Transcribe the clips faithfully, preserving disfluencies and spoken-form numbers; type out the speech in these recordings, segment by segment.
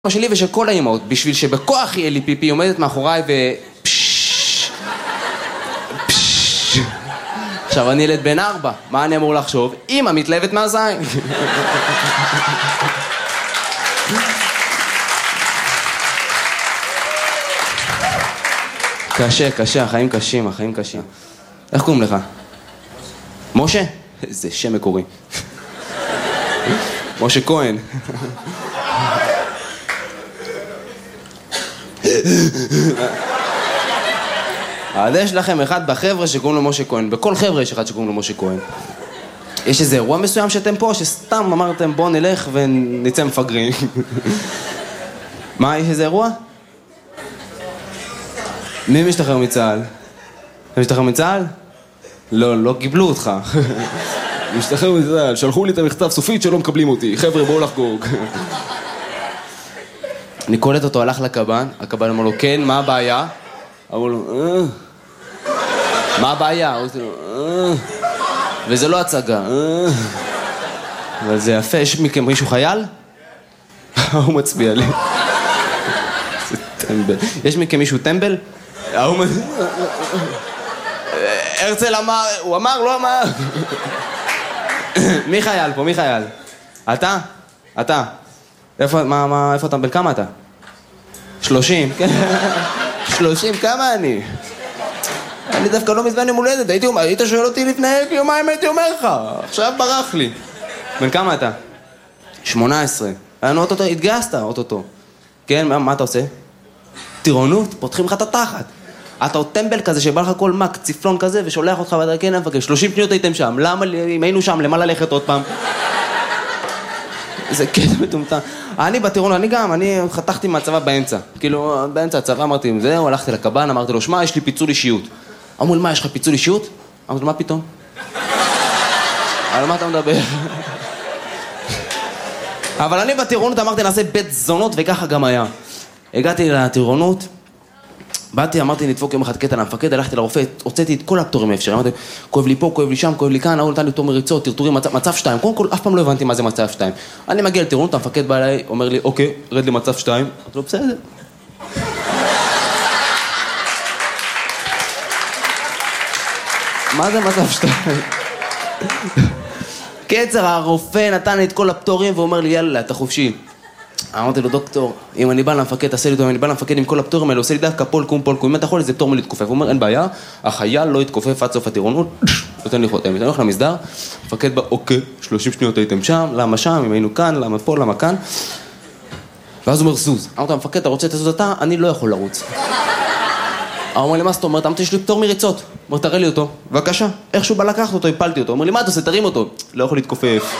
שלי ושל כל האימהות, בשביל שבכוח יהיה לי פיפי, עומדת מאחוריי ו... עכשיו אני ילד בן ארבע, מה אני אמור לחשוב? אמא מתלהבת מהזין. קשה, קשה, החיים קשים, החיים קשים. איך קוראים לך? משה? איזה שם מקורי. משה כהן. אז יש לכם אחד בחבר'ה שקוראים לו משה כהן, בכל חבר'ה יש אחד שקוראים לו משה כהן. יש איזה אירוע מסוים שאתם פה, שסתם אמרתם בוא נלך ונצא מפגרים. מה, יש איזה אירוע? מי משתחרר מצה"ל? אתה משתחרר מצה"ל? לא, לא קיבלו אותך. משתחרר מצה"ל, שלחו לי את המכתב סופית שלא מקבלים אותי, חבר'ה בואו לחגוג. אני קולט אותו, הלך לקב"ן, הקב"ן אמר לו, כן, מה הבעיה? אמרו לו, אה... מה הבעיה? הוא אמר לו, אה... וזה לא הצגה, אה... אבל זה יפה, יש מכם מישהו חייל? הוא מצביע לי. זה טמבל. יש מכם מישהו טמבל? הוא מצביע... הרצל אמר, הוא אמר, לא אמר. מי חייל פה? מי חייל? אתה? אתה? איפה, מה, מה, איפה אתה? בן כמה אתה? שלושים, כן? שלושים, כמה אני? אני דווקא לא מזמן יום הולדת, הייתי אומר, היית שואל אותי לפני יומיים, הייתי אומר לך, עכשיו ברח לי. בן כמה אתה? שמונה עשרה. היה לנו אוטוטו, התגייסת אוטוטו. כן, מה, מה אתה עושה? טירונות, פותחים לך את התחת. אתה עוד טמבל כזה שבא לך כל מק, ציפלון כזה, ושולח אותך ואתה כן, אני מפגר, שלושים שניות הייתם שם, למה, אם היינו שם, למה ללכת עוד פעם? זה קטע מטומטם. אני בטירון, אני גם, אני חתכתי מהצבא באמצע. כאילו, באמצע הצבא אמרתי, זהו, הלכתי לקב"ן, אמרתי לו, שמע, יש לי פיצול אישיות. אמרו לי, מה, יש לך פיצול אישיות? אמרתי לו, מה פתאום? על מה אתה מדבר? אבל אני בטירונות אמרתי, נעשה בית זונות, וככה גם היה. הגעתי לטירונות, באתי, אמרתי, נדפוק יום אחד קטע למפקד, הלכתי לרופא, הוצאתי את כל הפטורים האפשריים, אמרתי, כואב לי פה, כואב לי שם, כואב לי כאן, הוא נתן לי פטור מריצות, טרטורים, מצב, מצב שתיים, קודם כל, אף פעם לא הבנתי מה זה מצב שתיים. אני מגיע לטירונות, המפקד בא אליי, אומר לי, אוקיי, רד למצב שתיים, אמרתי לו, בסדר. מה זה מצב שתיים? קצר, הרופא נתן לי את כל הפטורים, ואומר לי, יאללה, אתה חופשי. אמרתי לו, דוקטור, אם אני בא למפקד, תעשה לי אותו, אם אני בא למפקד עם כל הפטורים האלה, עושה לי דווקא פולקום, פולקום, אם אתה יכול, זה פטור מלהתכופף. הוא אומר, אין בעיה, החייל לא יתכופף עד סוף הטירונות, נותן לי חותם. אני הולך למסדר, המפקד בא, אוקיי, שלושים שניות הייתם שם, למה שם, אם היינו כאן, למה פה, למה כאן. ואז הוא אומר, זוז. אמרתי, המפקד, אתה רוצה לזוז אתה? אני לא יכול לרוץ. הוא אומר לי, מה זאת אומרת? אמרתי, יש לי פטור מריצות. אומר, תראה לי אותו. בבקשה. איכשהו בא לקחת אותו, הפלתי אותו. אומר לי, מה אתה עושה? תרים אותו. לא יכול להתכופף.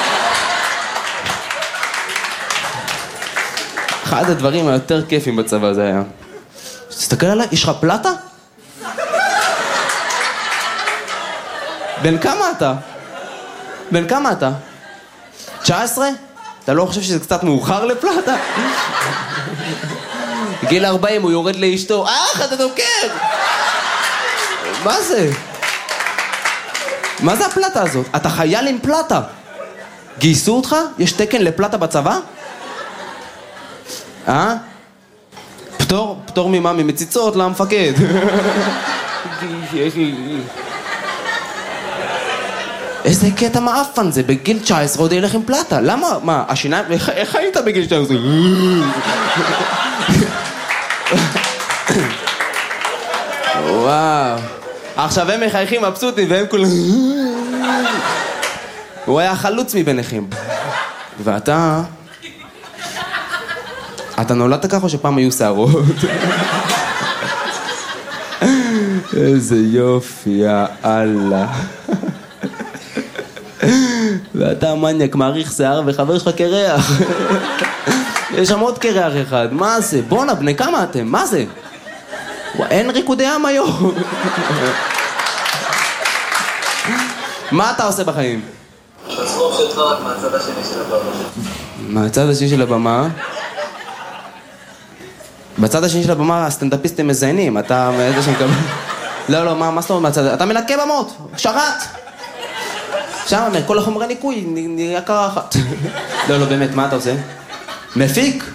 אחד הדברים היותר כיפים בצבא זה היה. תסתכל עליי, יש לך פלטה? בן כמה אתה? בן כמה אתה? תשע עשרה? אתה לא חושב שזה קצת מאוחר לפלטה? גיל ארבעים הוא יורד לאשתו, אך, אתה דוקר! מה זה? מה זה הפלטה הזאת? אתה חייל עם פלטה. גייסו אותך? יש תקן לפלטה בצבא? אה? פטור? פטור ממה? ממציצות למפקד. איזה קטע מאפן זה, בגיל תשע עשרה עוד ילך עם פלטה. למה? מה? השיניים? איך היית בגיל תשע עשרה? וואו. עכשיו הם מחייכים מבסוטים והם כולם... הוא היה חלוץ מביניכם. ואתה... אתה נולדת ככה או שפעם היו שערות? איזה יופי, יאללה. ואתה מניאק, מעריך שיער וחבר שלך קרח. יש שם עוד קרח אחד, מה זה? בונה, בני כמה אתם? מה זה? אין ריקודי עם היום. מה אתה עושה בחיים? הצחוק שלך רק מהצד השני של הבמה. מהצד השני של הבמה? בצד השני של הבמה הסטנדאפיסטים מזיינים, אתה... לא, לא, מה זאת אומרת מהצד? אתה מנקה במות, שרת! שם, כל החומרי ניקוי נהיה קרחת. לא, לא, באמת, מה אתה עושה? מפיק?